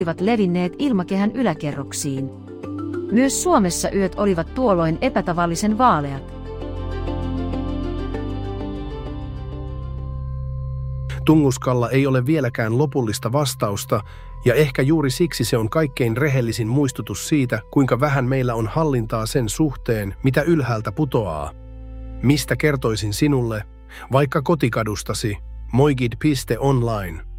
olivat levinneet ilmakehän yläkerroksiin. Myös Suomessa yöt olivat tuolloin epätavallisen vaaleat. Tunguskalla ei ole vieläkään lopullista vastausta, ja ehkä juuri siksi se on kaikkein rehellisin muistutus siitä, kuinka vähän meillä on hallintaa sen suhteen, mitä ylhäältä putoaa. Mistä kertoisin sinulle, vaikka kotikadustasi, moigid.online.